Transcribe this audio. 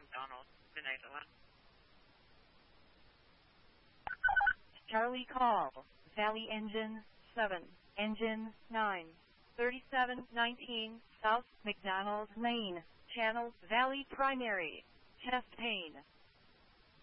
Donald, Venezuela. Charlie call, Valley Engine 7, Engine 9, 3719, South McDonald Lane, Channel Valley Primary, chest pain.